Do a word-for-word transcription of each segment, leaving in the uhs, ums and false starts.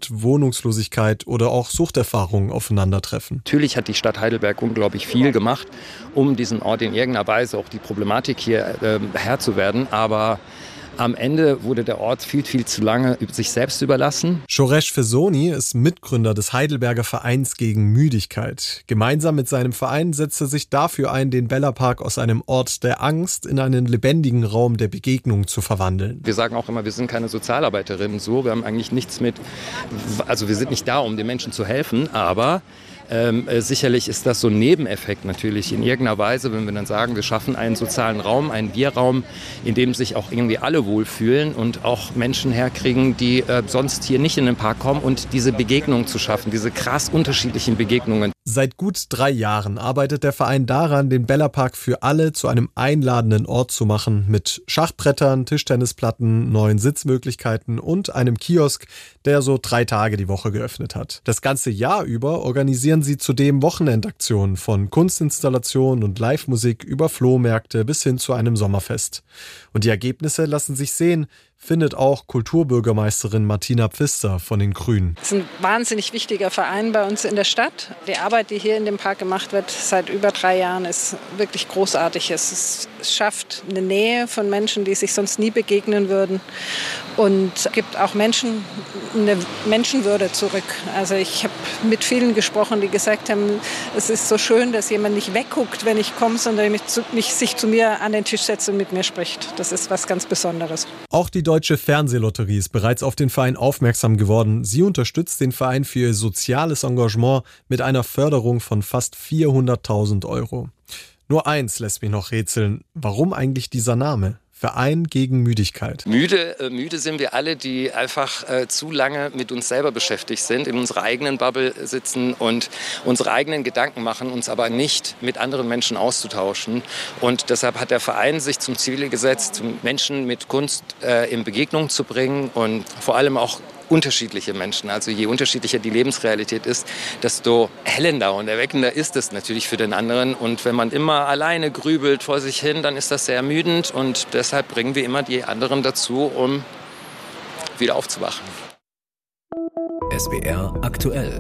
Armut, Wohnungslosigkeit oder auch Suchterfahrungen aufeinandertreffen. Natürlich hat die Stadt Heidelberg unglaublich viel gemacht, um diesen Ort in irgendeiner Weise auch die Problematik hier äh, Herr zu werden, aber am Ende wurde der Ort viel, viel zu lange sich selbst überlassen. Shoresh Fesoni ist Mitgründer des Heidelberger Vereins gegen Müdigkeit. Gemeinsam mit seinem Verein setzt er sich dafür ein, den Bella-Park aus einem Ort der Angst in einen lebendigen Raum der Begegnung zu verwandeln. Wir sagen auch immer, wir sind keine Sozialarbeiterinnen, so. Wir haben eigentlich nichts mit, also wir sind nicht da, um den Menschen zu helfen, aber Ähm, äh, sicherlich ist das so ein Nebeneffekt natürlich in irgendeiner Weise, wenn wir dann sagen, wir schaffen einen sozialen Raum, einen Wir-Raum, in dem sich auch irgendwie alle wohlfühlen und auch Menschen herkriegen, die äh, sonst hier nicht in den Park kommen und diese Begegnungen zu schaffen, diese krass unterschiedlichen Begegnungen. Seit gut drei Jahren arbeitet der Verein daran, den Bella-Park für alle zu einem einladenden Ort zu machen, mit Schachbrettern, Tischtennisplatten, neuen Sitzmöglichkeiten und einem Kiosk, der so drei Tage die Woche geöffnet hat. Das ganze Jahr über organisieren sie zudem Wochenendaktionen von Kunstinstallationen und Live-Musik über Flohmärkte bis hin zu einem Sommerfest. Und die Ergebnisse lassen sich sehen, findet auch Kulturbürgermeisterin Martina Pfister von den Grünen. Es ist ein wahnsinnig wichtiger Verein bei uns in der Stadt. Die Arbeit, die hier in dem Park gemacht wird, seit über drei Jahren, ist wirklich großartig. Es schafft eine Nähe von Menschen, die sich sonst nie begegnen würden, und gibt auch Menschen eine Menschenwürde zurück. Also ich habe mit vielen gesprochen, die gesagt haben, es ist so schön, dass jemand nicht wegguckt, wenn ich komme, sondern mich, mich sich zu mir an den Tisch setzt und mit mir spricht. Das ist was ganz Besonderes. Auch die Deutsche Fernsehlotterie ist bereits auf den Verein aufmerksam geworden. Sie unterstützt den Verein für ihr soziales Engagement mit einer Förderung von fast vierhunderttausend Euro. Nur eins lässt mich noch rätseln. Warum eigentlich dieser Name? Verein gegen Müdigkeit. Müde, äh, müde sind wir alle, die einfach äh, zu lange mit uns selber beschäftigt sind, in unserer eigenen Bubble sitzen und unsere eigenen Gedanken machen, uns aber nicht mit anderen Menschen auszutauschen. Und deshalb hat der Verein sich zum Ziel gesetzt, Menschen mit Kunst äh, in Begegnung zu bringen und vor allem auch unterschiedliche Menschen. Also je unterschiedlicher die Lebensrealität ist, desto hellender und erweckender ist es natürlich für den anderen. Und wenn man immer alleine grübelt vor sich hin, dann ist das sehr ermüdend. Und deshalb bringen wir immer die anderen dazu, um wieder aufzuwachen. S W R aktuell.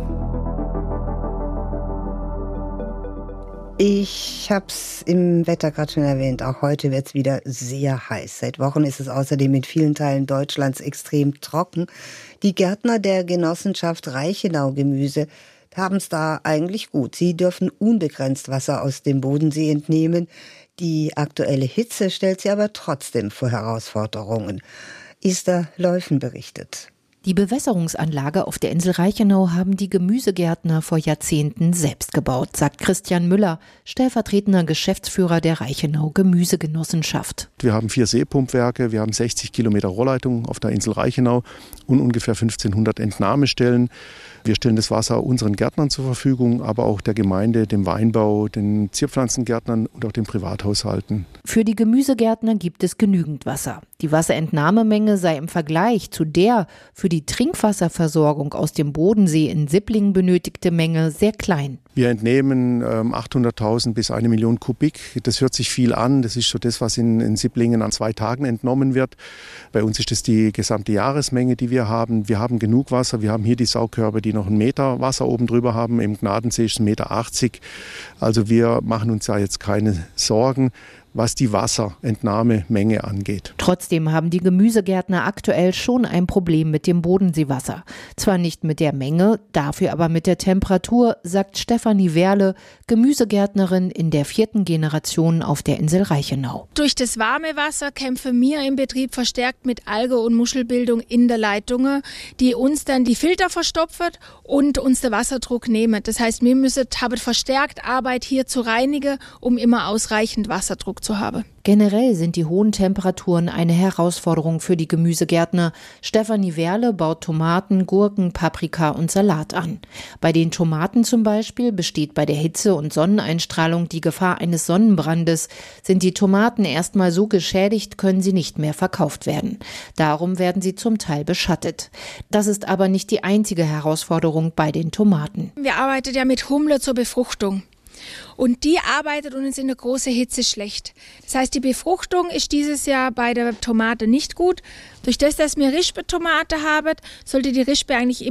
Ich habe es im Wetter gerade schon erwähnt, auch heute wird es wieder sehr heiß. Seit Wochen ist es außerdem in vielen Teilen Deutschlands extrem trocken. Die Gärtner der Genossenschaft Reichenau Gemüse haben es da eigentlich gut. Sie dürfen unbegrenzt Wasser aus dem Bodensee entnehmen. Die aktuelle Hitze stellt sie aber trotzdem vor Herausforderungen. Esther Leufen berichtet. Die Bewässerungsanlage auf der Insel Reichenau haben die Gemüsegärtner vor Jahrzehnten selbst gebaut, sagt Christian Müller, stellvertretender Geschäftsführer der Reichenau Gemüsegenossenschaft. Wir haben vier Seepumpwerke, wir haben sechzig Kilometer Rohrleitung auf der Insel Reichenau und ungefähr fünfzehnhundert Entnahmestellen. Wir stellen das Wasser unseren Gärtnern zur Verfügung, aber auch der Gemeinde, dem Weinbau, den Zierpflanzengärtnern und auch den Privathaushalten. Für die Gemüsegärtner gibt es genügend Wasser. Die Wasserentnahmemenge sei im Vergleich zu der für die Trinkwasserversorgung aus dem Bodensee in Sipplingen benötigte Menge sehr klein. Wir entnehmen ähm, achthunderttausend bis eine Million Kubik. Das hört sich viel an. Das ist so das, was in, in Sipplingen an zwei Tagen entnommen wird. Bei uns ist das die gesamte Jahresmenge, die wir haben. Wir haben genug Wasser. Wir haben hier die Saukörbe, die noch einen Meter Wasser oben drüber haben. Im Gnadensee ist es ein Meter achtzig. Also wir machen uns da jetzt keine Sorgen, was die Wasserentnahmemenge angeht. Trotzdem haben die Gemüsegärtner aktuell schon ein Problem mit dem Bodenseewasser. Zwar nicht mit der Menge, dafür aber mit der Temperatur, sagt Stefanie Werle, Gemüsegärtnerin in der vierten Generation auf der Insel Reichenau. Durch das warme Wasser kämpfen wir im Betrieb verstärkt mit Alge- und Muschelbildung in der Leitung, die uns dann die Filter verstopft und uns den Wasserdruck nehmen. Das heißt, wir müssen haben verstärkt Arbeit hier zu reinigen, um immer ausreichend Wasserdruck zu haben. Generell sind die hohen Temperaturen eine Herausforderung für die Gemüsegärtner. Stefanie Werle baut Tomaten, Gurken, Paprika und Salat an. Bei den Tomaten zum Beispiel besteht bei der Hitze und Sonneneinstrahlung die Gefahr eines Sonnenbrandes. Sind die Tomaten erstmal so geschädigt, können sie nicht mehr verkauft werden. Darum werden sie zum Teil beschattet. Das ist aber nicht die einzige Herausforderung bei den Tomaten. Wir arbeiten ja mit Humle zur Befruchtung. Und die arbeitet uns in der großen Hitze schlecht. Das heißt, die Befruchtung ist dieses Jahr bei der Tomate nicht gut. Durch das, dass wir Rispe-Tomate haben, sollte die Rispe eigentlich